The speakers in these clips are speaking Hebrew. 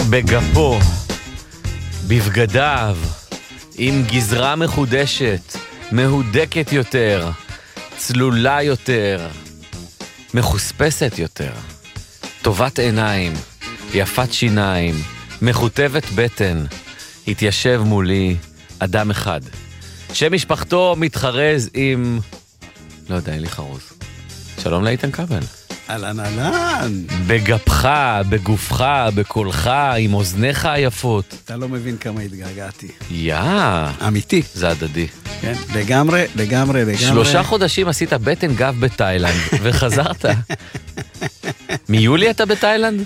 בגפו, בבגדיו, עם גזרה מחודשת, מהודקת יותר, צלולה יותר, מחוספסת יותר, טובת עיניים, יפת שיניים, מחוטבת בטן, התיישב מולי אדם אחד, שמשפחתו מתחרז עם... לא יודע, אין לי חרוז. שלום לאיתן כבל. אלן אלן. בגפך, בגופך, בקולך, עם אוזניך היפות. אתה לא מבין כמה התגעגעתי. אמיתי. זה הדדי. כן, לגמרי. 3 חודשים עשית בטן גב בתאילנד, וחזרת. מיולי אתה בתאילנד?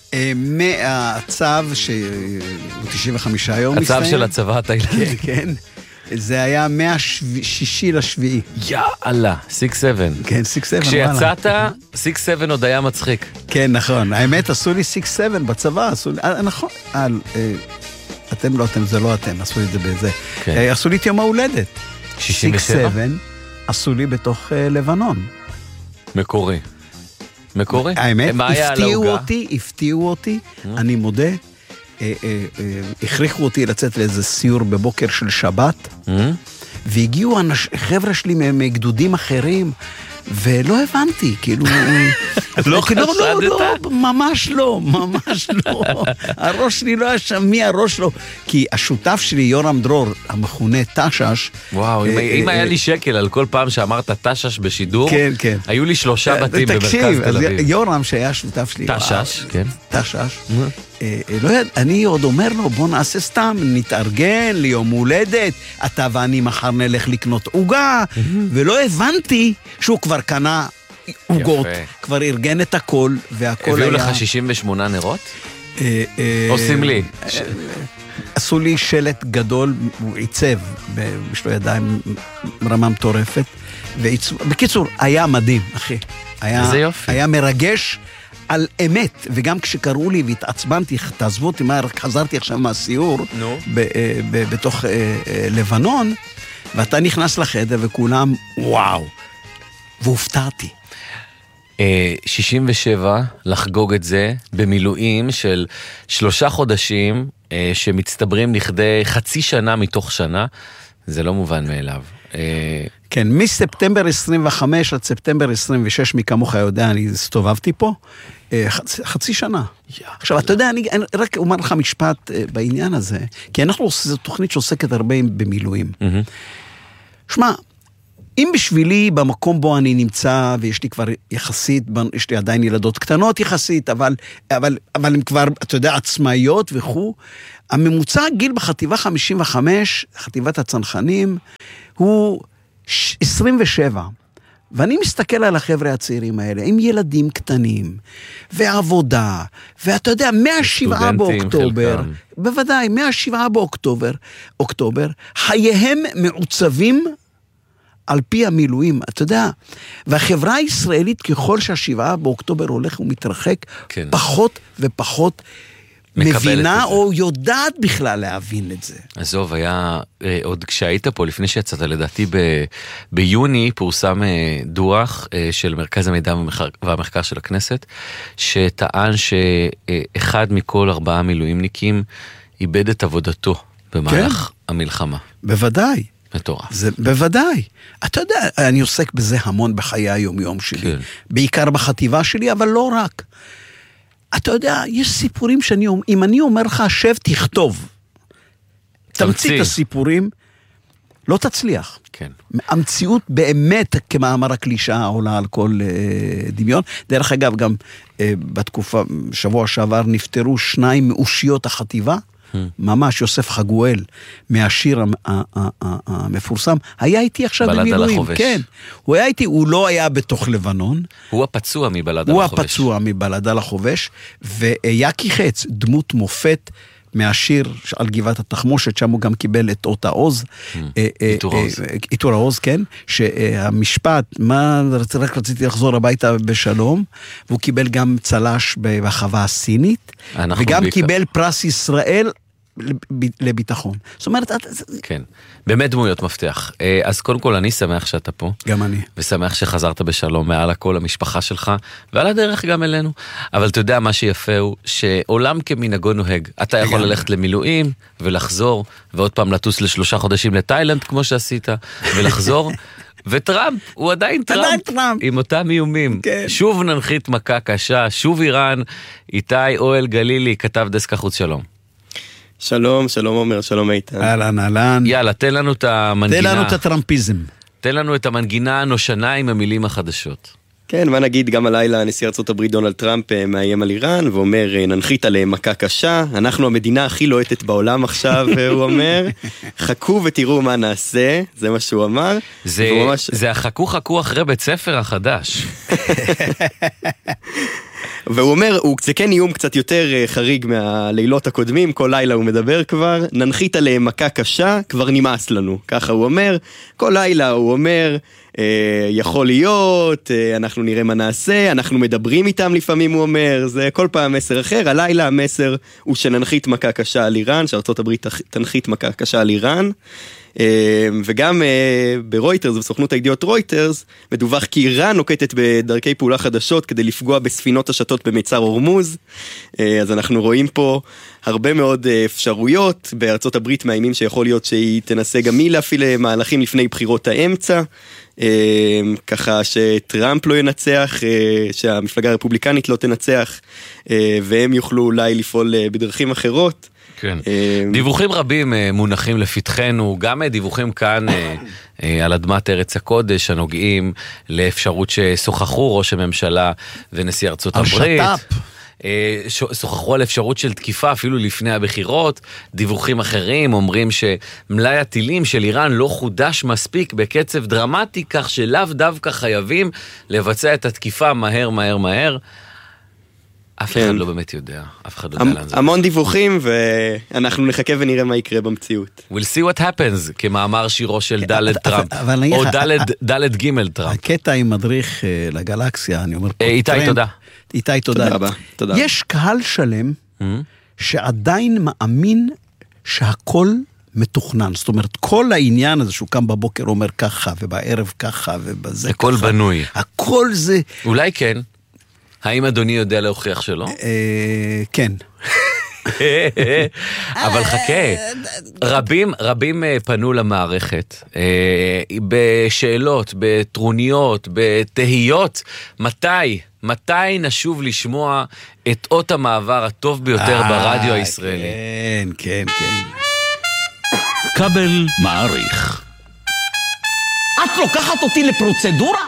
מהצו שהוא 95 יום מסתיים. הצו של הצבא התאילנדי. כן. זה היה 6 לשביעי. יאללה, 6-7. כן, 6-7. כשיצאת, 6-7 עוד היה מצחיק. כן, נכון. האמת, עשו לי 6-7 בצבא. נכון. אתם לא אתם, זה לא אתם, עשו לי את זה בזה. עשו לי את יום ההולדת. 67? 6-7 עשו לי בתוך לבנון. מקורי. האמת, הפתיעו אותי, אני מודה. הכריחו אותי לצאת לאיזה סיור בבוקר של שבת, והגיעו חבר'ה שלי מגדודים אחרים, ולא הבנתי, כאילו... לא חשדת? ממש לא. הראש שלי לא היה שם, מי הראש לא? כי השותף שלי, יורם דרור, המכונה תשש... וואו, אם היה לי שקל על כל פעם שאמרת תשש בשידור, כן. היו לי 3 בתים במרכז תל אביב. תקשיב, יורם שהיה שותף שלי... תשש, כן. תשש. אני עוד אומר לו, בוא נעשה סתם, נתארגן ליום הולדת, אתה ואני מחר נלך לקנות עוגה, ולא הבנתי שהוא כבר קנה עוגות, כבר ארגן את הכל, והכל היה... הביאו לך 68 נרות? עושים לי. עשו לי שלט גדול, הוא עיצב, יש לו ידיים רמה מטורפת, בקיצור, היה מדהים, אחי. איזה יופי. היה מרגש, על אמת, וגם כשקראו לי והתעצבנתי, תעזבו אותי, רק חזרתי עכשיו מהסיור בתוך לבנון, ואתה נכנס לחדר וכולם, וואו, והופתעתי. 67, לחגוג את זה, במילואים של 3 חודשים, שמצטברים לכדי חצי שנה מתוך שנה, זה לא מובן מאליו. כן, מספטמבר 25 עד ספטמבר 26, מי כמוך יודע, אני הסתובבתי פה, חצי שנה. עכשיו, אתה יודע, אני רק אומר לך משפט בעניין הזה, כי זו תוכנית שעוסקת הרבה במילואים. שמע, אם בשבילי, במקום בו אני נמצא, ויש לי כבר יחסית, יש לי עדיין ילדות קטנות יחסית, אבל הן כבר, אתה יודע, עצמאיות וכו', הממוצע גיל בחטיבה 55, חטיבת הצנחנים, הוא 27. ואני מסתכל על החבר'ה הצעירים האלה, עם ילדים קטנים, ועבודה, ואתה יודע, מה-7 באוקטובר, בוודאי, מה-7 באוקטובר, חייהם מעוצבים על פי המילואים, אתה יודע, והחברה הישראלית, ככל שה7 באוקטובר הולך ומתרחק, כן. פחות ופחות מבינה או יודעת בכלל להבין את זה. עזוב, היה, עוד כשהיית פה, לפני שיצאת לדעתי ביוני, פורסם דוח של מרכז המידע והמחקר של הכנסת, שטען שאחד מכל 4 מילואימניקים איבד את עבודתו במהלך המלחמה. בוודאי. מטורף. זה בוודאי. אתה יודע, אני עוסק בזה המון בחיי היום-יום שלי. כן. בעיקר בחטיבה שלי, אבל לא רק. אתה יודע, יש סיפורים אם אני אומר לך, שב תכתוב. תמציא את הסיפורים, לא תצליח. כן. המציאות באמת, כמאמר הקלישאה, עולה על כל דמיון. דרך אגב, גם בתקופה, שבוע שעבר, נפטרו 2 מאושיות החטיבה, ממש יוסף חגואל, מהשיר המפורסם, היה איתי עכשיו במילואים. כן, הוא היה איתי, הוא לא היה בתוך לבנון. הוא הפצוע מבלד על החובש. הוא הפצוע מבלד על החובש, ויקי חץ, דמות מופת, מהשיר על גבעת התחמושת, שם הוא גם קיבל את אות העוז. עיטור העוז, כן. שהמשפט, רק רציתי לחזור הביתה בשלום, והוא קיבל גם צלש בחווה הסינית, וגם קיבל פרס ישראל לביטחון. זאת אומרת, כן, באמת דמויות מפתח. אז קודם כל אני שמח שאתה פה. גם אני. ושמח שחזרת בשלום מעל הכל המשפחה שלך, ועל הדרך גם אלינו. אבל אתה יודע, מה שיפה הוא שעולם כמנהגו נוהג. אתה יכול ללכת למילואים ולחזור, ועוד פעם לטוס ל3 חודשים לתאילנד כמו שעשית, ולחזור. וטראמפ, הוא עדיין טראמפ, עם אותם איומים. שוב ננחית מכה קשה, שוב איראן. איתי אוהל גלילי, כתב דסק החוץ, שלום. שלום, שלום עומר, שלום איתן. אהלן, אהלן. יאללה, תן לנו את המנגינה. תן לנו את הטראמפיזם. תן לנו את המנגינה הנושנה עם המילים החדשות. כן, מה נגיד, גם הלילה נשיא ארצות הברית דונלד טראמפ מאיים על איראן, ואומר, ננחית עליהם מכה קשה, אנחנו המדינה הכי לוהטת בעולם עכשיו, הוא אומר, חכו ותראו מה נעשה, זה מה שהוא אמר. זה החכו אחרי בית ספר החדש. והוא אומר, זה כן איום קצת יותר חריג מהלילות הקודמים, כל לילה הוא מדבר כבר, ננחית עליהם מכה קשה, כבר נמאס לנו. ככה הוא אומר, כל לילה הוא אומר, יכול להיות, אנחנו נראה מה נעשה, אנחנו מדברים איתם לפעמים, הוא אומר, זה כל פעם מסר אחר. הלילה המסר הוא שננחית מכה קשה על איראן, שארצות הברית תנחית מכה קשה על איראן, וגם ברויטרס, בסוכנות הידיעות רויטרס, מדווח כי איראן נוקטת בדרכי פעולה חדשות כדי לפגוע בספינות השטות במיצר הורמוז. אז אנחנו רואים פה הרבה מאוד אפשרויות. בארצות הברית מאיימים שיכול להיות שהיא תנסה גם היא להפעיל מהלכים לפני בחירות האמצע, ככה שטראמפ לא ינצח, שהמפלגה הרפובליקנית לא תנצח, והם יוכלו אולי לפעול בדרכים אחרות. כן. דיווחים רבים מונחים לפתחנו, גם דיווחים כאן על אדמת ארץ הקודש, הנוגעים לאפשרות ששוחחו ראש הממשלה ונשיא ארצות הברית. שוחחו על אפשרות של תקיפה אפילו לפני הבחירות. דיווחים אחרים אומרים שמלאי הטילים של איראן לא חודש מספיק בקצב דרמטי, כך שלאו דווקא חייבים לבצע את התקיפה מהר. אף אחד לא באמת יודע, אף אחד לא יודע לאן זה. המון דיווחים, ואנחנו נחכה ונראה מה יקרה במציאות. We'll see what happens, כמאמר שירו של דלת טראמפ, או דלת גימל טראמפ. הקטע עם מדריך לגלקסיה, אני אומר פה. איתי, תודה. איתי, תודה. תודה. יש קהל שלם שעדיין מאמין שהכל מתוכנן. זאת אומרת, כל העניין הזה שהוא קם בבוקר אומר ככה, ובערב ככה, ובזה ככה. הכל בנוי. הכל זה... אולי כן. האם אדוני יודע להוכיח שלא? כן. אבל חכה, רבים פנו למערכת בשאלות, בטרוניות, בתהיות, מתי נשוב לשמוע את אות המעבר הטוב ביותר ברדיו הישראלי? כן. כבל מעריך. את לוקחת אותי לפרוצדורה?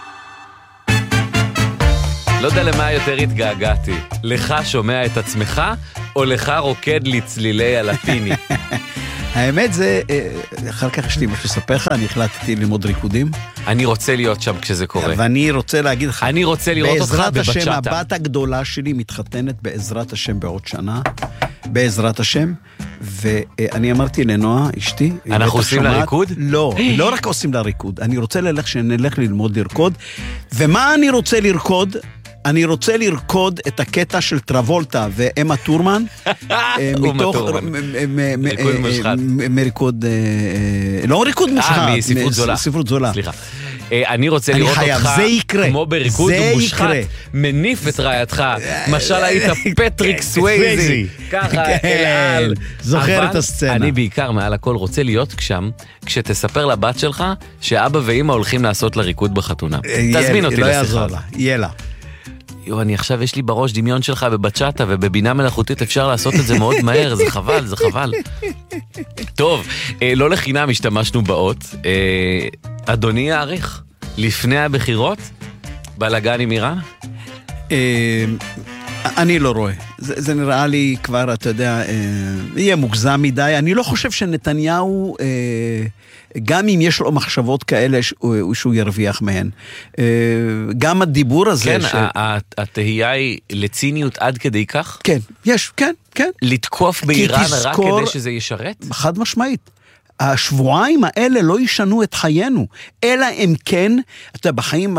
לא יודע למה יותר התגעגעתי, לך שומע את עצמך, או לך רוקד לצלילי הלטיני? האמת זה, אחר כך יש לי משהו לספר לך, אני החלטתי ללמוד ריקודים. אני רוצה להיות שם כשזה קורה. ואני רוצה להגיד לך, אני רוצה לראות אותך בבצ'אטה. בעזרת השם, הבת הגדולה שלי מתחתנת בעזרת השם בעוד שנה, בעזרת השם, ואני אמרתי לנועה, אשתי, אנחנו עושים לה ריקוד? לא רק עושים לה ריקוד, אני רוצה שנלך ללמוד לרקוד, ומה אני רוצה לרקוד? אני רוצה לרקוד את הקטע של טרבולטה ואמה טורמן, מתוך ריקוד מושחת. מריקוד, לא ריקוד מושחת, מספרות זולה. סליחה. אני רוצה לראות אותך כמו בריקוד מושחת, מניף את רעייתך, משל היית פטריק סווייזי, ככה אל. זוכר את הסצנה. אני בעיקר מעל הכל רוצה להיות שם, כשתספר לבת שלך שאבא ואמא הולכים לעשות לה ריקוד בחתונה. תזמין אותי לשיחה. יאללה. אני עכשיו יש לי בראש דמיון שלך בבצ'אטה ובבינה מלאכותית אפשר לעשות את זה מאוד מהר, זה חבל. טוב, לא לחינם השתמשנו באות. אדוני יעריך, לפני הבחירות, בלגן עם איראן? אני לא רואה. זה נראה לי כבר, אתה יודע, יהיה מוגזם מדי. אני לא חושב שנתניהו, גם אם יש לו מחשבות כאלה, שהוא ירוויח מהן. גם הדיבור הזה... כן, התהייה היא לציניות עד כדי כך? כן, יש, כן. לתקוף באיראן רק כדי שזה ישרת? חד משמעית. השבועיים האלה לא ישנו את חיינו, אלא אם כן, אתה יודע, בחיים,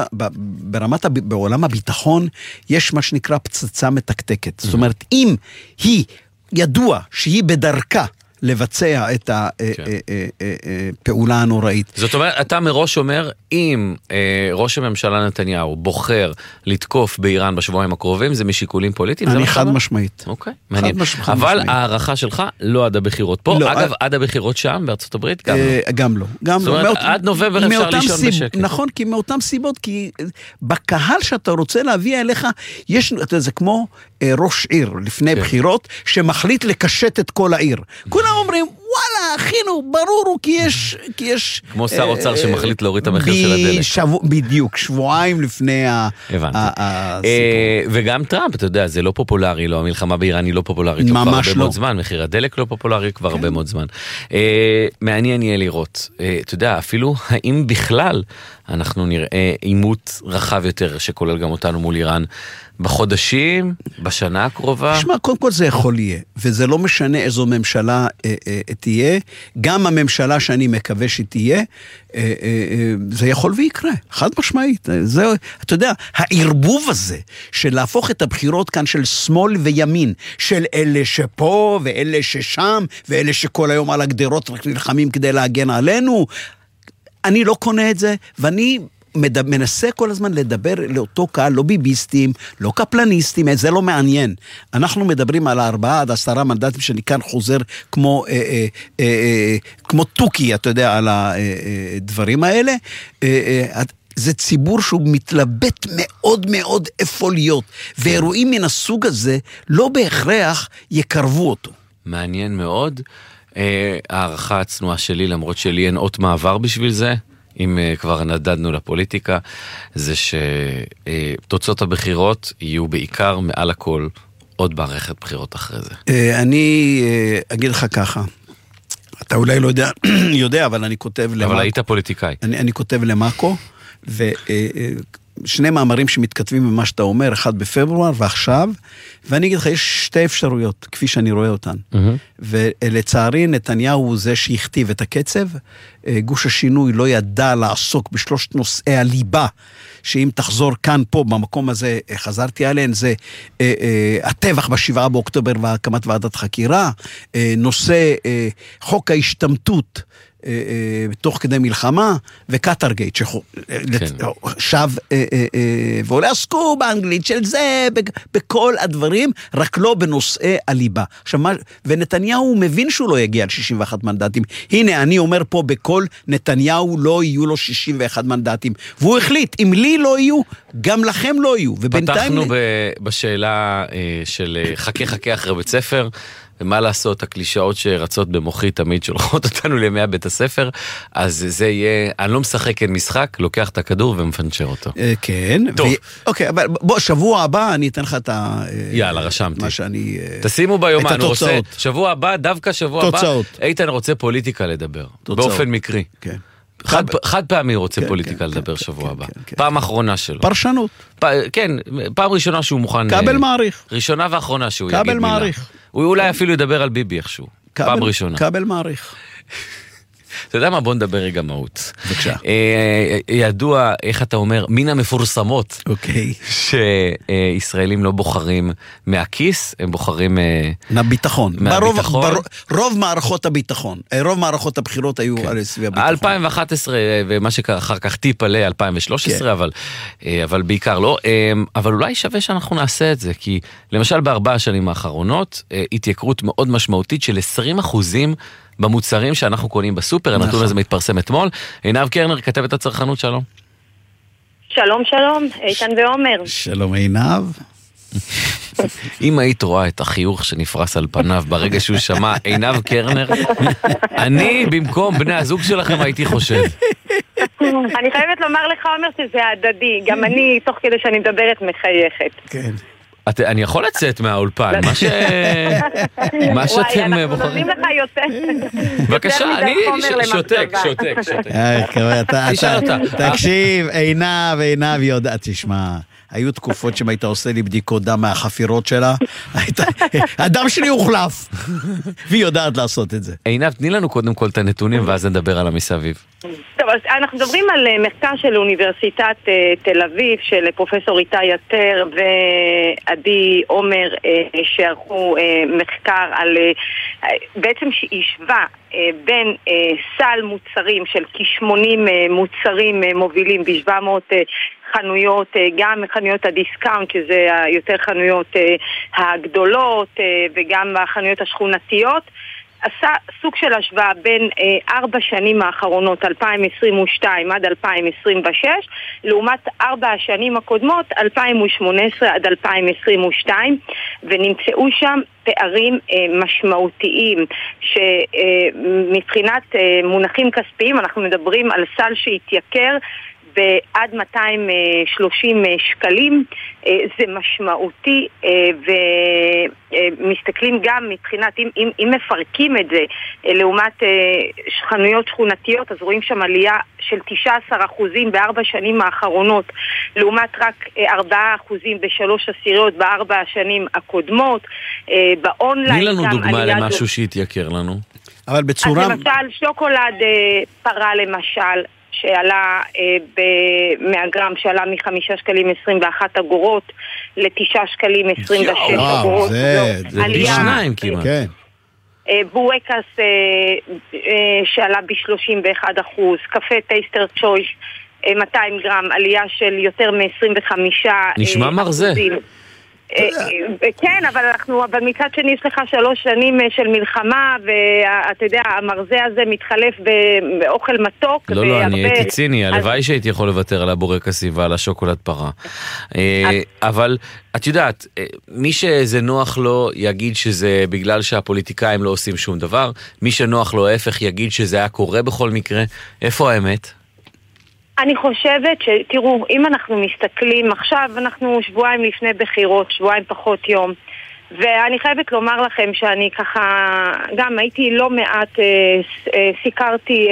בעולם הביטחון, יש מה שנקרא פצצה מתקתקת. זאת אומרת, אם היא ידוע שהיא בדרכה לבצע את הפעולה הנוראית. זאת אומרת, אתה מראש אומר, אם ראש הממשלה נתניהו בוחר לתקוף באיראן בשבועיים הקרובים, זה משיקולים פוליטיים? אני חד משמעית. אוקיי, מעניין. אבל הערכה שלך לא עד הבחירות פה. אגב, עד הבחירות שם, בארצות הברית, גם לא. גם לא. זאת אומרת, עד נובמבר אפשר לישון בשקט. נכון, כי מאותם סיבות, כי בקהל שאתה רוצה להביא אליך, זה כמו ראש עיר לפני בחירות, שמחליט לקשט את כל העיר. כולם אומרים, וואלה, אחינו, ברור הוא כי יש... כמו שר אוצר שמחליט להוריד את המחיר של הדלק. בדיוק, שבועיים לפני הסיפור. וגם טראמפ, אתה יודע, זה לא פופולרי, לא, המלחמה באיראן היא לא פופולרית. כבר הרבה מאוד זמן, מחיר הדלק לא פופולרי כבר הרבה מאוד זמן. מעניין יהיה לראות. אתה יודע, אפילו האם בכלל אנחנו נראה עימות רחב יותר, שכולל גם אותנו מול איראן, בחודשים, בשנה הקרובה? תשמע, קודם כל זה יכול יהיה, וזה לא משנה איזו ממשלה תהיה, גם הממשלה שאני מקווה שתהיה, זה יכול ויקרה, חד משמעית. זה, אתה יודע, הערבוב הזה, של להפוך את הבחירות כאן של שמאל וימין, של אלה שפה ואלה ששם, ואלה שכל היום על הגדרות רק נלחמים כדי להגן עלינו, אני לא קונה את זה, ואני מנסה כל הזמן לדבר לאותו קהל, לא ביביסטים, לא קפלניסטים, זה לא מעניין. אנחנו מדברים על 4 עד 10 מנדטים שאני כאן חוזר כמו טוקי, אתה יודע, על הדברים האלה. זה ציבור שהוא מתלבט מאוד מאוד איפה להיות, ואירועים מן הסוג הזה לא בהכרח יקרבו אותו. מעניין מאוד. הערכה הצנועה שלי, למרות שלי אין אות מעבר בשביל זה, אם כבר נדדנו לפוליטיקה, זה שתוצאות הבחירות יהיו בעיקר מעל הכל עוד מערכת בחירות אחרי זה. אני אגיד לך ככה, אתה אולי לא יודע, אבל אני כותב למאקו. אבל היית פוליטיקאי. אני כותב למאקו, ושני מאמרים שמתכתבים במה שאתה אומר, 1 בפברואר ועכשיו, ואני אגיד לך, יש 2 אפשרויות, כפי שאני רואה אותן. ולצערי, נתניהו הוא זה שהכתיב את הקצב, גוש השינוי לא ידע לעסוק בשלושת נושאי הליבה, שאם תחזור כאן פה, במקום הזה, חזרתי עליהן, זה הטבח ב7 באוקטובר והקמת ועדת חקירה, נושא חוק ההשתמטות, תוך כדי מלחמה, וקטרגייט, ששב, ואולי עסקו באנגלית של זה, בכל הדברים, רק לא בנושאי הליבה. עכשיו, ונתניהו מבין שהוא לא יגיע על 61 מנדטים. הנה, אני אומר פה בכל, נתניהו לא יהיו לו 61 מנדטים. והוא החליט, אם לי לא יהיו, גם לכם לא יהיו. פתחנו בשאלה של חכה אחרי בית ספר, ומה לעשות, הקלישאות שרצות במוחי תמיד שולחות אותנו לימי הבית הספר, אז זה יהיה, אני לא משחק אין משחק, לוקח את הכדור ומפנצ'ר אותו. כן. טוב. אוקיי, אבל בוא, שבוע הבא אני אתן לך את ה... יאללה, רשמתי. מה שאני... תשימו ביומן, את התוצאות. שבוע הבא, דווקא שבוע הבא, איתן רוצה פוליטיקה לדבר. באופן מקרי. כן. חד פעמי רוצה פוליטיקה לדבר שבוע הבא. פעם אחרונה שלו. פרשנות. כן, פעם ראשונה שהוא מוכן... קבל מעריך. ראשונה ואחרונה שהוא יגיד מילה. קבל מעריך. הוא אולי אפילו ידבר על ביבי איכשהו. פעם ראשונה. קבל מעריך. אתה יודע מה? בוא נדבר רגע מהות. בבקשה. ידוע, איך אתה אומר, מן המפורסמות, אוקיי. שישראלים לא בוחרים מהכיס, הם בוחרים מהביטחון. מהביטחון. רוב מערכות הביטחון, רוב מערכות הבחירות היו על סביב הביטחון. 2011, ומה שאחר כך טיפ עלי 2013, אבל בעיקר לא. אבל אולי שווה שאנחנו נעשה את זה, כי למשל ב4 השנים האחרונות, התייקרות מאוד משמעותית של 20% במוצרים שאנחנו קונים בסופר, הנתון הזה מתפרסם אתמול. עינב קרנר, כתבת הצרכנות, שלום. שלום, איתן ועומר. שלום עינב. אם היית רואה את החיוך שנפרס על פניו ברגע שהוא שמע עינב קרנר, אני במקום בני הזוג שלכם הייתי חושב. אני חייבת לומר לך, עומר, שזה הדדי. גם אני, תוך כדי שאני מדברת, מחייכת. כן. אני יכול לצאת מהאולפן, מה שאתם בוחרים. אנחנו נותנים לך יותר. בבקשה, אני שותק. תקשיב, עינב יודעת, תשמע, היו תקופות שאם היית עושה לי בדיקות דם מהחפירות שלה, הדם שלי הוחלף. והיא יודעת לעשות את זה. עינב, תני לנו קודם כל את הנתונים, ואז נדבר על המסביב. טוב, אז אנחנו מדברים על מחקר של אוניברסיטת תל אביב, של פרופסור איתי יתר ועדי עומר, שערכו מחקר על, בעצם שהשווה בין סל מוצרים של כ-80 מוצרים מובילים ב-700 חנויות, גם חנויות הדיסקאונט, שזה יותר חנויות הגדולות, וגם החנויות השכונתיות, עשה סוג של השוואה בין 4 שנים האחרונות, 2022 עד 2026, לעומת 4 השנים הקודמות, 2018 עד 2022, ונמצאו שם פערים משמעותיים, שמבחינת מונחים כספיים אנחנו מדברים על סל שהתייקר בעד 230 שקלים, זה משמעותי, ומסתכלים גם מבחינת, אם מפרקים את זה לעומת חנויות שכונתיות, אז רואים שם עלייה של 19% ב4 שנים האחרונות, לעומת רק 4% ב3 עשיריות ב4 השנים הקודמות. באונליין תני לנו דוגמה למשהו שהתייקר לנו. אבל בצורה... אז למשל שוקולד פרה למשל, שעלה מהגרם, שעלה מ5 שקלים 21 אגורות ל9 שקלים 26 אגורות. זה פי 2 כמעט. בורקס שעלה ב31%, קפה טייסטר צ'ויס 200 גרם, עלייה של יותר מ25%. נשמע מרזה. כן, אבל מצד שני יש לך 3 שנים של מלחמה, ואתה יודע, המרזה הזה מתחלף באוכל מתוק. לא, אני הייתי ציני, הלוואי שהייתי יכול לוותר על הבורקסי ועל השוקולד פרה. אבל את יודעת, מי שזה נוח לו יגיד שזה בגלל שהפוליטיקאים לא עושים שום דבר, מי שנוח לו ההפך יגיד שזה היה קורה בכל מקרה. איפה האמת? אני חושבת תראו, אם אנחנו מסתכלים, עכשיו אנחנו שבועיים לפני בחירות, שבועיים פחות יום, ואני חייבת לומר לכם שאני ככה, גם הייתי לא מעט, סיקרתי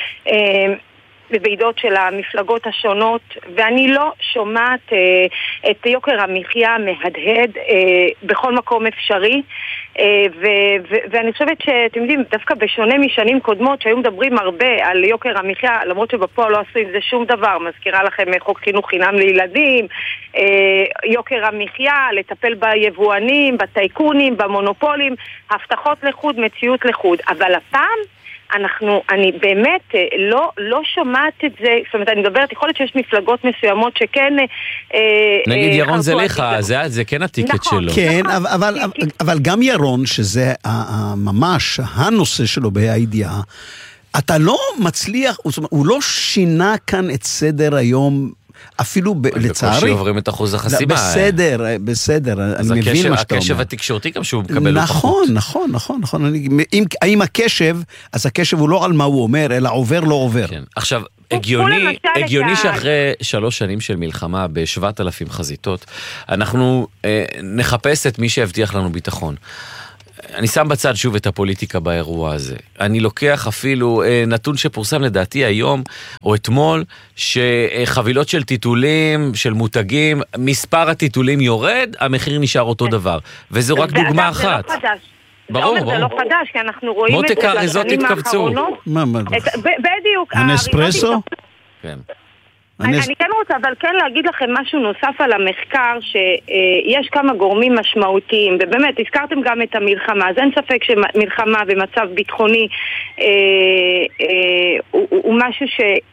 בוועידות של המפלגות השונות, ואני לא שומעת את יוקר המחיה מהדהד בכל מקום אפשרי, ואני חושבת שאתם יודעים, דווקא בשונה משנים קודמות שהיו מדברים הרבה על יוקר המחיה, למרות שבפועל לא עשו עם זה שום דבר, מזכירה לכם חוק חינוך חינם לילדים, יוקר המחיה, לטפל ביבואנים, בטייקונים, במונופולים, הבטחות לחוד, מציאות לחוד, אבל הפעם אני באמת לא שומעת את זה, זאת אומרת, אני מדברת, יכול להיות שיש מפלגות מסוימות שכן... נגיד ירון זליכה, זה כן הטיקט שלו. כן, אבל גם ירון, שזה ממש הנושא שלו בידיעה, אתה לא מצליח, הוא לא שינה כאן את סדר היום, אפילו לצערי. בקושי עוברים את אחוז החסימה. בסדר, אני מבין מה שאתה אומר. הקשב התקשורתי גם שהוא מקבל פחות. נכון. האם הקשב, אז הקשב הוא לא על מה הוא אומר, אלא עובר לא עובר. עכשיו, הגיוני שאחרי 3 שנים של מלחמה ב7,000 חזיתות, אנחנו נחפש את מי שהבטיח לנו ביטחון. אני שם בצד שוב את הפוליטיקה באירוע הזה. אני לוקח אפילו נתון שפורסם לדעתי היום או אתמול, שחבילות של טיטולים, של מותגים, מספר הטיטולים יורד, המחיר נשאר אותו דבר. וזו רק דוגמה אחת. זה לא חדש. ברור. זה לא חדש, כי אנחנו רואים את זה מותק האריזות התקבצו. בדיוק. הנספרסו? כן. אני כן רוצה אבל כן להגיד לכם משהו נוסף על המחקר, שיש כמה גורמים משמעותיים, ובאמת הזכרתם גם את המלחמה, אז אין ספק שמלחמה ומצב ביטחוני הוא משהו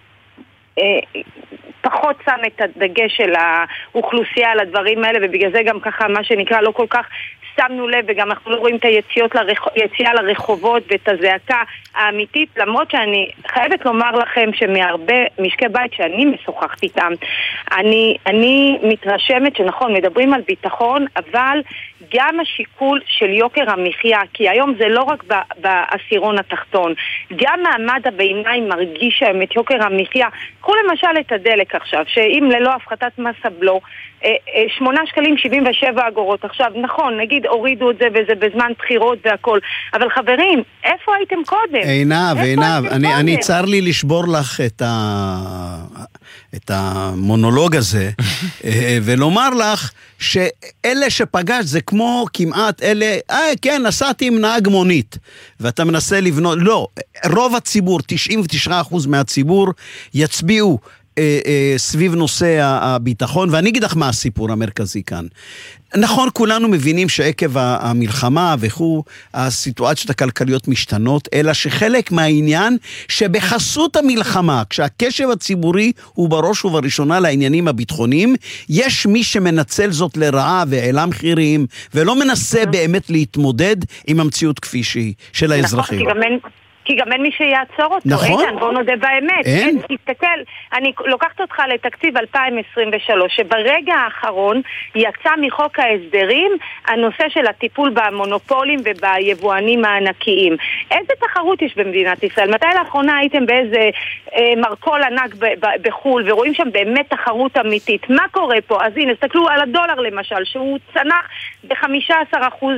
פחות שם את הדגש של האוכלוסייה על הדברים האלה, ובגלל זה גם ככה מה שנקרא לא כל כך שמנו לב, וגם אנחנו לא רואים את היציאה לרחובות ואת הזעקה האמיתית, למרות שאני חייבת לומר לכם שמהרבה משקי בית שאני משוחחת איתם, אני מתרשמת שנכון, מדברים על ביטחון, אבל גם השיקול של יוקר המחיה, כי היום זה לא רק בעשירון התחתון, גם מעמד הביניים מרגיש היום את יוקר המחיה. קחו למשל את הדלק עכשיו, שאם ללא הפחתת מס הבלו, 8 שקלים 77 אגורות. עכשיו, נכון, נגיד הורידו את זה וזה בזמן בחירות והכל, אבל חברים, איפה הייתם קודם? עינב, אני צר לי לשבור לך את המונולוג הזה, ולומר לך שאלה שפגש זה כמו כמעט אלה, כן, נסעתי עם נהג מונית, ואתה מנסה לבנות, לא, רוב הציבור, 99% מהציבור יצביעו סביב נושא הביטחון, ואני אגיד לך מה הסיפור המרכזי כאן. נכון, כולנו מבינים שעקב המלחמה וכו', הסיטואציות הכלכליות משתנות, אלא שחלק מהעניין שבחסות המלחמה, כשהקשב הציבורי הוא בראש ובראשונה לעניינים הביטחוניים, יש מי שמנצל זאת לרעה והעלה מחירים, ולא מנסה באמת להתמודד עם המציאות כפי שהיא, של האזרחים. נכון, כי גם אין מי שיעצור אותו. נכון. איתן, בוא נודה באמת. אין. תסתכל, אני לוקחת אותך לתקציב 2023, שברגע האחרון יצא מחוק ההסדרים הנושא של הטיפול במונופולים וביבואנים הענקיים. איזה תחרות יש במדינת ישראל? מתי לאחרונה הייתם באיזה מרקול ענק בחול, ורואים שם באמת תחרות אמיתית? מה קורה פה? אז הנה, תסתכלו על הדולר למשל, שהוא צנח ב-15%,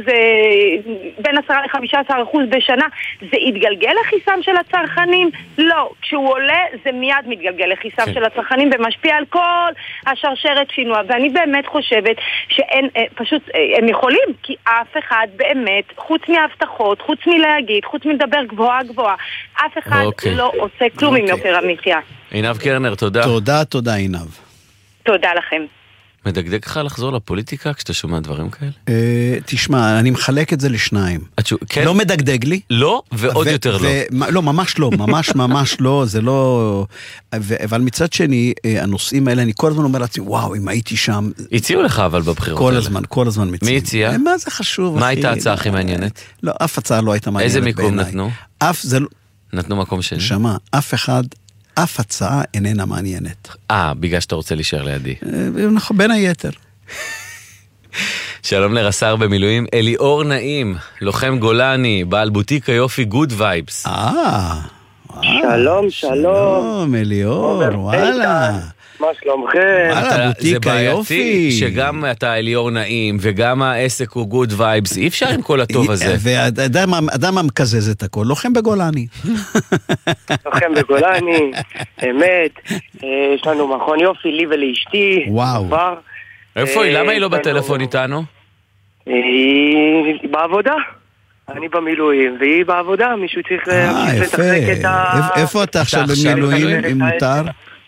בין 10% ל-15% בשנה. זה התגלגל לכיסם של הצרכנים? לא. כשהוא עולה זה מיד מתגלגל לכיסם של הצרכנים ומשפיע על כל השרשרת שינוע. ואני באמת חושבת שאין, פשוט הם יכולים, כי אף אחד באמת, חוץ מהבטחות, חוץ מלהגיד, חוץ מלדבר גבוהה גבוהה, אף אחד לא עושה כלום עם יוקר המחיה. עינב קרנר, תודה. תודה עינב. תודה לכם. מדגדג לך לחזור לפוליטיקה כשאתה שומע דברים כאלה? תשמע, אני מחלק את זה לשניים. כן? לא מדגדג לי. לא, ועוד יותר לא. לא, ממש לא, ממש לא, זה לא... אבל מצד שני, הנושאים האלה, אני כל הזמן אומר לעצמי, וואו, אם הייתי שם... הציעו לך אבל בבחירות האלה. כל הזמן מציעים. מי הציע? מה זה חשוב? מה הייתה ההצעה הכי מעניינת? לא, אף הצעה לא הייתה מעניינת בעיניי. איזה מיקום נתנו? נתנו מקום שני. שמע, אף הצעה איננה מעניינת. בגלל שאתה רוצה להישאר לידי. נכון, בין היתר. שלום לרס"ר במילואים, אליאור נעים, לוחם גולני, בעל בוטיק היופי גוד וייבס. שלום, אליאור, וואלה. מה שלומכם? וואלה, בוטיק היופי. שגם אתה אליאור נעים, וגם העסק הוא גוד וייבס, אי אפשר עם כל הטוב הזה. ואדם המקזז את הכל, לוחם בגולני. לוחם בגולני, אמת, יש לנו מכון יופי, לי ולאשתי. וואו. איפה היא? למה היא לא בטלפון איתנו? היא בעבודה. אני במילואים, והיא בעבודה, מישהו צריך לתחזק את איפה אתה עכשיו במילואים, אם מותר?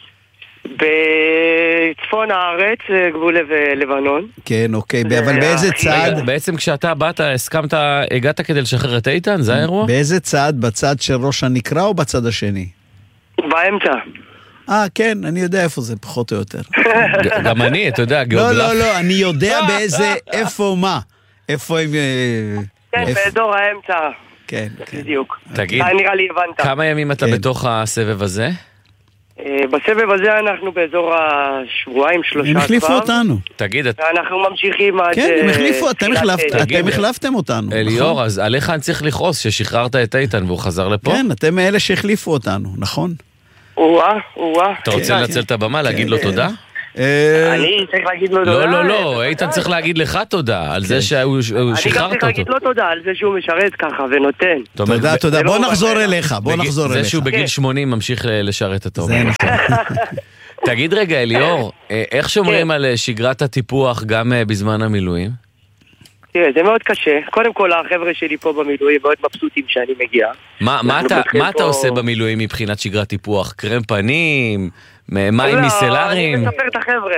בצפון הארץ, גבול לבנון. כן, אוקיי, אבל באיזה צד? בעצם כשאתה באת, הגעת כדי לשחרר את איתן? זה האירוע? באיזה צד? בצד של ראש הנקרה או בצד השני? באמצע. כן, אני יודע איפה זה, פחות או יותר. גם אני, אתה יודע, גיאוגרף. לא, אני יודע באיזה, איפה מה. איפה הם... כן, באזור האמצע. כן. בדיוק. תגיד, נראה לי הבנת. כמה ימים אתה בתוך הסבב הזה? בסבב הזה אנחנו באזור השבועיים, 3 הם החליפו אותנו. תגיד, אנחנו ממשיכים עד... כן, הם החליפו, אתם החלפתם אותנו. אליאור, אז עליך אני צריך לכעוס ששחררת את איתן והוא חזר לפה? כן, אתם מאלה שהחליפו אותנו, נכון? אתה רוצה לנצל את הבמה, להגיד לו תודה? אני צריך להגיד לו תודה. לא, איתן צריך להגיד לך תודה על זה שהוא שחררת אותו. אני גם צריך להגיד לו תודה על זה שהוא משרת ככה ונותן. תודה, בוא נחזור אליך. זה שהוא בגיל 80 ממשיך לשרת אותו. זה נכון. תגיד רגע, אליאור, איך שומרים על שגרת הטיפוח גם בזמן המילואים? תראה, זה מאוד קשה. קודם כל, החבר'ה שלי פה במילואים מאוד מבסוטים שאני מגיע. מה אתה עושה במילואים מבחינת שגרת טיפוח? קרם פנים? מים מיסלריים? אני מספר את החבר'ה.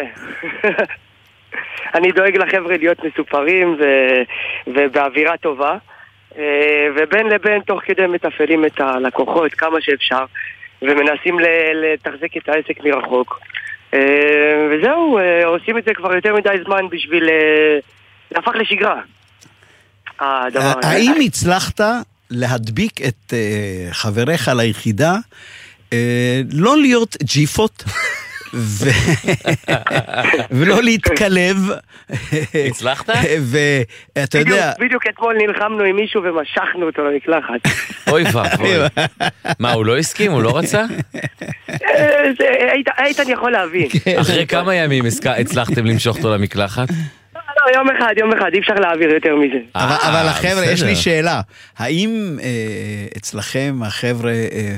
אני דואג לחבר'ה להיות מסופרים ובאווירה טובה, ובין לבין תוך כדי מתפעלים את הלקוחות כמה שאפשר, ומנסים לתחזק את העסק מרחוק. וזהו, עושים את זה כבר יותר מדי זמן בשביל... זה הפך לשגרה. האם הצלחת להדביק את חבריך ליחידה לא להיות ג'יפות ולא להתקלב? הצלחת? ואתה יודע... בדיוק אתמול נלחמנו עם מישהו ומשכנו אותו למקלחת. אוי ואבוי. מה, הוא לא הסכים? הוא לא רצה? איתן יכול להבין. אחרי כמה ימים הצלחתם למשוך אותו למקלחת? יום אחד, אי אפשר להעביר יותר מזה. אבל החבר'ה, יש בסדר. לי שאלה, האם אצלכם החבר'ה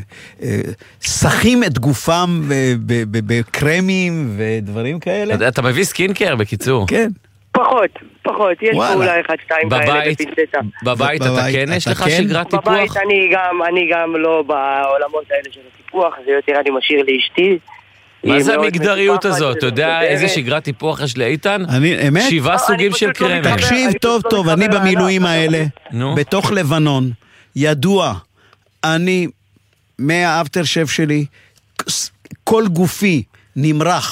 שחים את גופם בקרמים ודברים כאלה? אתה מביא סקינקר בקיצור. כן. פחות, יש וואלה. פה אולי 1-2 כאלה בפינצטה. בבית אתה בבית, כן? יש אתה לך כן? שגרת טיפוח? בבית אני גם לא בעולמות האלה של הטיפוח, זה יותר אני משאיר לאשתי. מה זה היא מאוד המגדריות מטופחת, הזאת? אתה יודע מסודרת. איזה שגרת טיפוח יש לאיתן? אמת? 7 סוגים של פשוט לא קרמים. מתחבר. תקשיב אני טוב פשוט לא טוב, אני מתחבר במילואים לענף. האלה, נו. בתוך לבנון, ידוע, אני מהאפטר שף שלי, כל גופי נמרח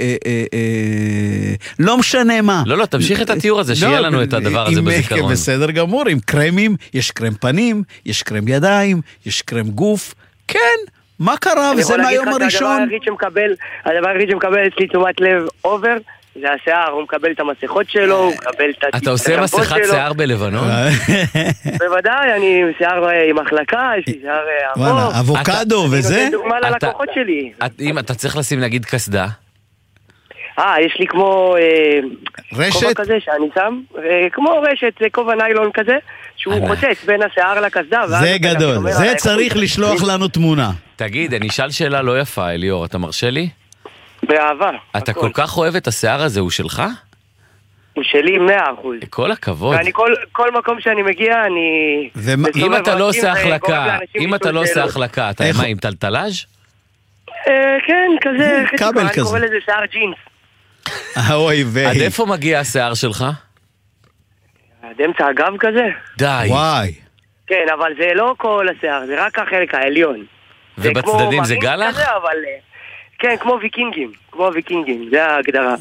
לא משנה מה. לא, תמשיך את התיאור הזה, שיהיה לנו את הדבר הזה בזיכרון. בסדר גמור, עם קרמים, יש קרם פנים, יש קרם ידיים, יש קרם גוף, כן, מה קרה? וזה מהיום הראשון. הדבר היחיד שמקבל אצלי תשומת לב אובר, זה השיער, הוא מקבל את המסכות שלו, הוא מקבל את אתה עושה מסכת שיער בלבנון? בוודאי, אני עם שיער עם החלקה, יש לי שיער וואלה, ארוך. אבוקדו אני וזה? נותן דוגמה ללקוחות שלי. אם אתה צריך לשים נגיד קסדה, יש לי כמו רשת? כובע כזה שאני שם, כמו רשת, זה כובע ניילון כזה, שהוא חוצץ בין השיער לקסדה. זה גדול, זה צריך לשלוח לנו תמונה. תגיד, אני אשאל שאלה לא יפה, אליאור, אתה מרשה לי? באהבה. אתה הכל. כל כך אוהב את השיער הזה, הוא שלך? הוא שלי 100%. כל הכבוד. ואני כל מקום שאני מגיע, אני... אם אתה לא עושה וגורם החלקה, לאנשים אם אתה לשאול לא עושה שאלות. החלקה, אתה מה, עם טלטלאז'? כן, כזה, כבל אני כזה. קורא לזה שיער ג'ינס. אוי עד ויי. איפה מגיע השיער שלך? עד אמצע הגב כזה? די. וואי. כן, אבל זה לא כל השיער, זה רק החלק העליון. ובצדדים זה כמו גל לך? כזה, אבל... כן, כמו ויקינגים, זה ההגדרה.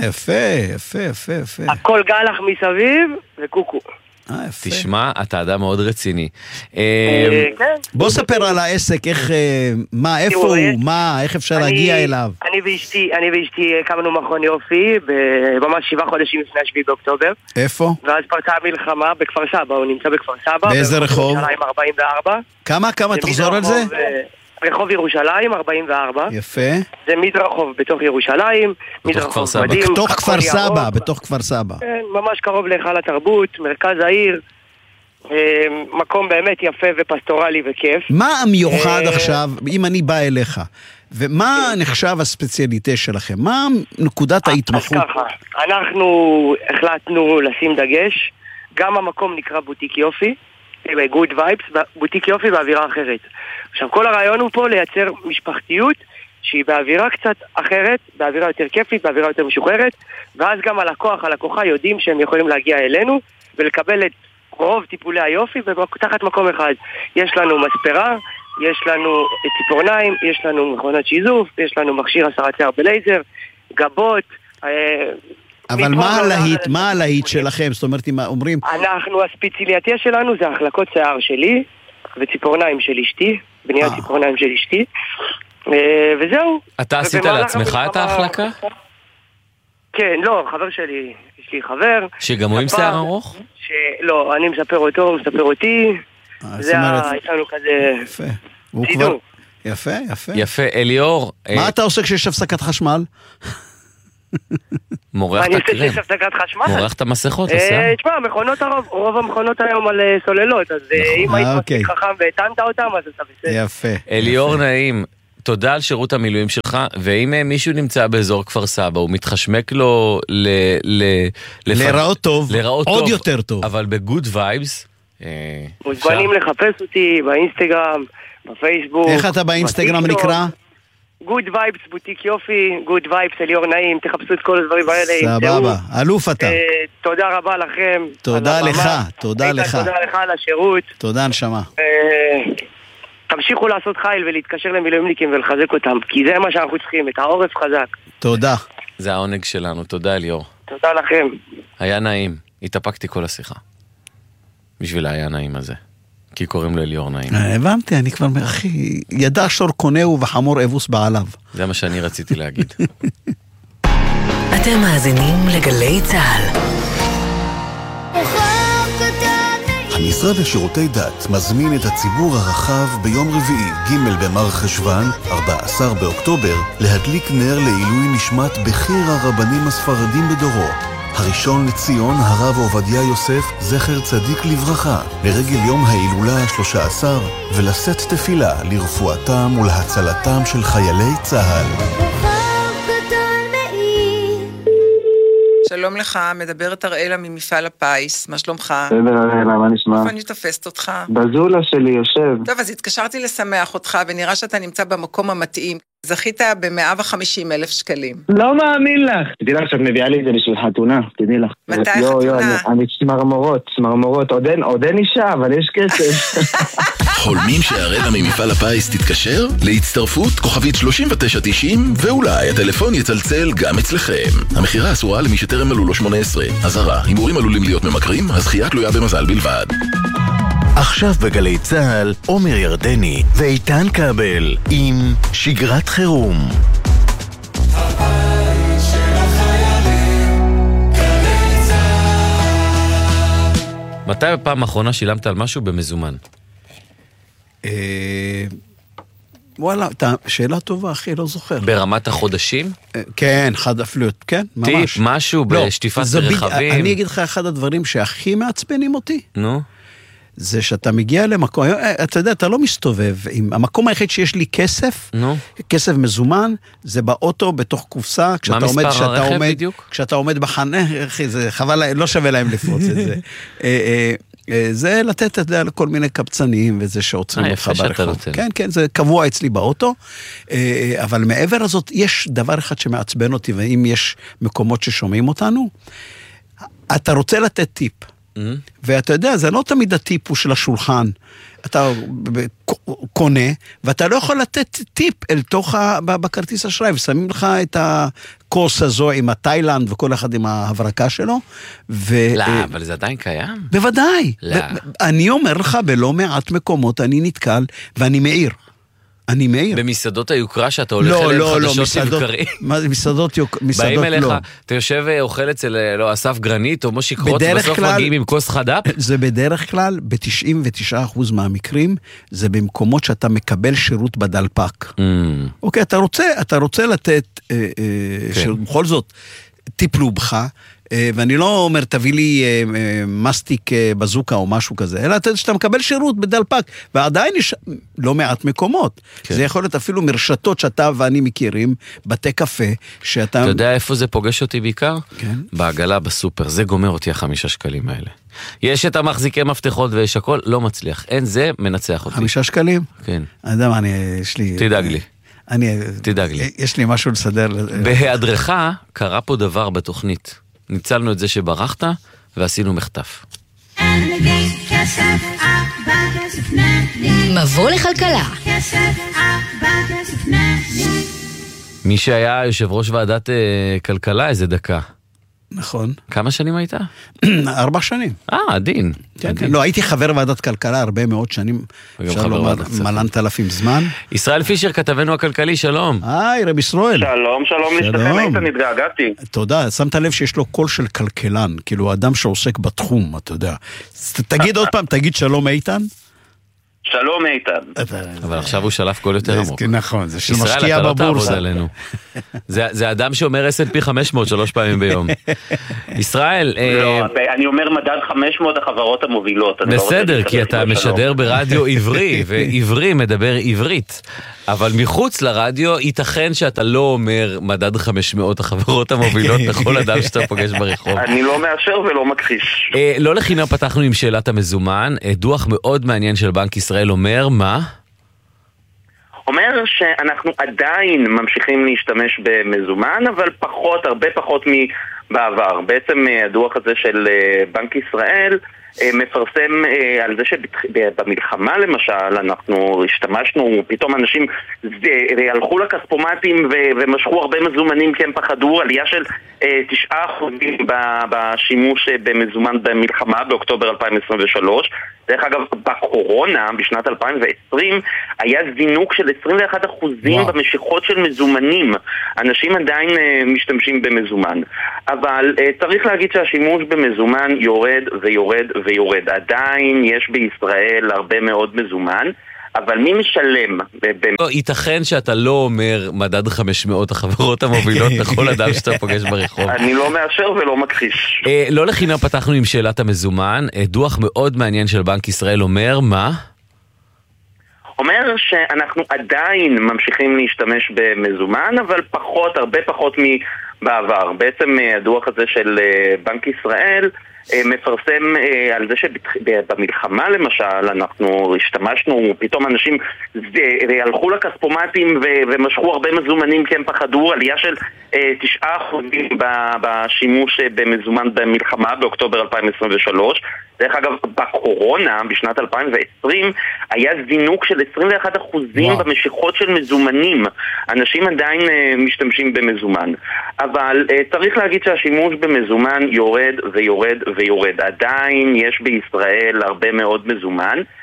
יפה. הכל גלח מסביב וקוקו. יפה. תשמע, אתה אדם מאוד רציני. כן. בוא ספר על העסק, איך, מה, איפה תראו, הוא, מה, איך אפשר להגיע אליו. אני ואשתי הקמנו מכון יופי, ממש 7 חודשים לפני 7 באוקטובר. איפה? ואז פרצה המלחמה בכפר סבא, הוא נמצא בכפר סבא. באיזה רחוב? ירושלים 44. כמה, תחזור על זה? רחוב ירושלים 44. יפה. זה מדרחוב בתוך ירושלים. בתוך כפר סבא. בתוך כפר סבא. כן, ממש קרוב להיכל התרבות, מרכז העיר. מקום באמת יפה ופסטורלי וכיף. מה המיוחד עכשיו, אם אני בא אליך, ומה נחשב הספציאליטה שלכם? מה נקודת ההתמחות? אז ככה, אנחנו החלטנו לשים דגש, גם המקום נקרא בוטיק יופי, Good Vibes, בוטיק יופי באווירה אחרת. עכשיו, כל הרעיון הוא פה לייצר משפחתיות שהיא באווירה קצת אחרת, באווירה יותר כיפית, באווירה יותר משוחררת, ואז גם הלקוחה יודעים שהם יכולים להגיע אלינו ולקבל את רוב טיפולי היופי תחת מקום אחד. יש לנו מספרה, יש לנו ציפורניים, יש לנו מכונת שיזוף, יש לנו מכשיר הסרת שיער בלייזר, גבות. אבל מה הלהיט שלכם? זאת אומרת, אם אומרים... הספציליטיה שלנו זה החלקות שיער שלי וציפורניים של אשתי, בניית ציפורניים של אשתי, וזהו. אתה עשית לעצמך את ההחלקה? כן, לא, חבר שלי, יש לי חבר. שגם הוא עם שיער ארוך? לא, אני מספר אותו, הוא מספר אותי. זה יש לנו כזה... סידור. יפה. יפה, אליאור. מה אתה עושה כשיש הפסקת חשמל? מורח את הקרם. אני עושה שיש הפסקת חשמל. מורח את המסכות, השיער. תשמע, רוב המכונות היום על סוללות, אז אם היית מספיק חכם והטנת אותם, אז אתה בסדר. יפה. אליאור נעים, תודה על שירות המילואים שלך, ואם מישהו נמצא באזור כפר סבא, הוא מתחשמק לו לראות טוב, עוד יותר טוב. אבל בגוד וייבס... מוזמנים לחפש אותי באינסטגרם, בפייסבוק. איך אתה באינסטגרם נקרא? Good Vibes, בוטיק יופי, Good Vibes, אליאור נעים, תחפשו את כל הדברים האלה. סבבה, אלוף אתה. תודה רבה לכם. תודה לך, תודה לך. תודה לך על השירות. תודה נשמה. תמשיכו לעשות חייל ולהתקשר למילואימניקים ולחזק אותם, כי זה מה שאנחנו צריכים, את העורף חזק. תודה. זה העונג שלנו, תודה אליאור. תודה לכם. היה נעים, התאפקתי כל השיחה. בשביל היה נעים הזה. כי קוראים לו אליאור נעים. הבנתי, אני כבר, אחי, ידע שור קונהו וחמור אבוס בעליו. זה מה שאני רציתי להגיד. אתם מאזינים לגלי צהל. המשרד לשירותי דת מזמין את הציבור הרחב ביום רביעי, ג' במר חשוון, 14 באוקטובר, להדליק נר לעילוי נשמת בכיר הרבנים הספרדים בדורו, הראשון לציון הרב עובדיה יוסף, זכר צדיק לברכה, לרגל יום ההילולה ה-13, ולשאת תפילה לרפואתם ולהצלתם של חיילי צה"ל. שלום לך, מדברת אראלה ממפעל הפיס, מה שלומך? בסדר אראלה, מה נשמע? איפה אני תופסת אותך? בזולה שלי יושב. טוב, אז התקשרתי לשמח אותך, ונראה שאתה נמצא במקום המתאים. זכית ב150,000 שקלים. לא מאמין לך. תדעי לך שאת מביאה לי את זה בשביל חתונה, תדעי לך. מתי חתונה? אני צמרמורות, עוד אין אישה, אבל יש כסף. חולמים שהרבע ממפעל הפיס תתקשר? להצטרפות כוכבית 3990, ואולי הטלפון יצלצל גם אצלכם. המחירה אסורה למי שטרם מלאו לו 18. אזהרה, הימורים עלולים להיות ממכרים, הזכייה תלויה במזל בלבד. עכשיו בגלי צהל, עומר ירדני ואיתן כבל עם שגרת חירום. הבית של החיילים, גלי צהל. מתי בפעם האחרונה שילמת על משהו במזומן? וואלה, שאלה טובה, אחי, לא זוכר. ברמת החודשים? כן, אפילו, כן, ממש. טיפ, משהו בשטיפת רכבים? אני אגיד לך, אחד הדברים שהכי מעצבנים אותי, נו? זה שאתה מגיע למקום, אתה יודע, אתה לא מסתובב, המקום היחיד שיש לי כסף, כסף מזומן, זה באוטו, בתוך קופסה, מה מספר הרכב בדיוק? כשאתה עומד בחנה, אחי, זה חבל, לא שווה להם לפרוץ את זה. זה לתת, אתה יודע, לכל מיני קבצנים, וזה שעוצרים אותך ברחוב. כן, כן, זה קבוע אצלי באוטו, אבל מעבר הזאת, יש דבר אחד שמעצבן אותי, ואם יש מקומות ששומעים אותנו, אתה רוצה לתת טיפ, ואתה יודע, זה לא תמיד הטיפ הוא של השולחן, אתה קונה, ואתה לא יכול לתת טיפ אל תוך בכרטיס אשראי, ושמים לך את הקורס הזו עם התאילנד, וכל אחד עם ההברקה שלו. לא, אבל זה עדיין קיים? בוודאי. אני אומר לך, בלא מעט מקומות אני נתקל, ואני מעיר. אני מעיר. במסעדות היוקרה שאתה הולך אליהם חדשות לבקרים. מה זה מסעדות באים אליך, אתה יושב ואוכל אצל אסף גרנית או מושי קרוץ, ובסוף מגיעים עם כוס חד"פ? זה בדרך כלל, ב-99% מהמקרים, זה במקומות שאתה מקבל שירות בדלפק. אוקיי, אתה רוצה לתת, בכל זאת, טיפלו בך, ואני לא אומר תביא לי מסטיק בזוקה או משהו כזה, אלא שאתה מקבל שירות בדלפק, ועדיין יש לא מעט מקומות. זה יכול להיות אפילו מרשתות שאתה ואני מכירים, בתי קפה, שאתה... אתה יודע איפה זה פוגש אותי בעיקר? כן. בעגלה בסופר, זה גומר אותי 5 שקלים האלה. יש את המחזיקי מפתחות ויש הכל, לא מצליח. אין זה, מנצח אותי. 5 שקלים? כן. אני יודע מה, יש לי... תדאג לי. תדאג לי. יש לי משהו לסדר. בהיעדרך קרה פה דבר בתוכנית. ניצלנו את זה שברחת, ועשינו מחטף. מבוא לכלכלה. מי שהיה יושב ראש ועדת כלכלה איזה דקה. נכון. כמה שנים הייתה? 4 שנים. עדין. לא, הייתי חבר ועדת כלכלה הרבה מאוד שנים. אפשר לומר מלנת אלפים זמן. ישראל פישר, כתבנו הכלכלי, שלום. היי, רב ישראל. שלום, להשתכם איתן, התגעגעתי. תודה, שמת לב שיש לו קול של כלכלן, כאילו אדם שעוסק בתחום, אתה יודע. תגיד עוד פעם, תגיד שלום איתן. שלום איתן. אבל עכשיו הוא שלף קול יותר עמוק. נכון, זה של משקיע בבורסה. ישראל, אתה לא תעבוד עלינו. זה אדם שאומר S&P 500 3 פעמים ביום. ישראל... לא, אני אומר מדד 500 החברות המובילות. בסדר, כי אתה משדר ברדיו עברי, ועברי מדבר עברית. אבל מחוץ לרדיו ייתכן שאתה לא אומר מדד 500 החברות המובילות לכל אדם שאתה פוגש ברחוב. אני לא מאשר ולא מכחיש. לא לחינם פתחנו עם שאלת המזומן. דוח מאוד מעניין של בנק ישראל אומר מה? אומר שאנחנו עדיין ממשיכים להשתמש במזומן, אבל פחות, הרבה פחות מבעבר. בעצם הדוח הזה של בנק ישראל מפרסם על זה שבמלחמה למשל אנחנו השתמשנו, פתאום אנשים הלכו לכספומטים ומשכו הרבה מזומנים כי הם פחדו, עלייה של 9% בשימוש במזומן במלחמה באוקטובר 2023. דרך אגב, בקורונה, בשנת 2020, היה זינוק של 21% במשיכות של מזומנים. אנשים עדיין משתמשים במזומן. אבל צריך להגיד שהשימוש במזומן יורד ויורד ויורד. עדיין יש בישראל הרבה מאוד מזומן, אבל מי משלם? ייתכן שאתה לא אומר מדד 500 החברות המובילות לכל אדם שאתה פוגש ברחוב. אני לא מאשר ולא מכחיש. לא לחינם פתחנו עם שאלת המזומן. דוח מאוד מעניין של בנק ישראל אומר מה? אומר שאנחנו עדיין ממשיכים להשתמש במזומן, אבל פחות, הרבה פחות מבעבר. בעצם הדוח הזה של בנק ישראל מפרסם על זה שבמלחמה למשל אנחנו השתמשנו, פתאום אנשים הלכו לכספומטים ומשכו הרבה מזומנים כי הם פחדו, עלייה של 9% בשימוש במזומן במלחמה באוקטובר 2023. דרך אגב, בקורונה, בשנת 2020, היה זינוק של 21% במשיכות של מזומנים. אנשים עדיין משתמשים במזומן. אבל צריך להגיד שהשימוש במזומן יורד ויורד ויורד. עדיין יש בישראל הרבה מאוד מזומן.